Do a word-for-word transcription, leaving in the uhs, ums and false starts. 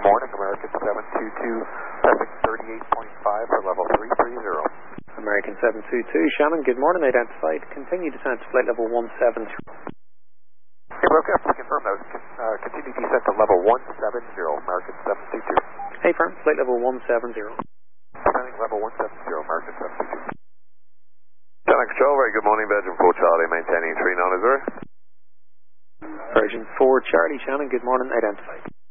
morning, American seven two two, passing thirty-eight point five for level three three zero. American seven two two, Shannon, good morning, identified. Continue descent to flight level one seven zero. Hey, broadcast, to confirm that. Uh, continue descent to level one seven zero, American seven two two. Hey, firm, flight level one seven zero. Descending level one seven zero, American seven two two. Shannon Control, very good morning, Belgium four Charlie, maintaining three nine zero. Virgin four Charlie, Shannon, good morning, identified.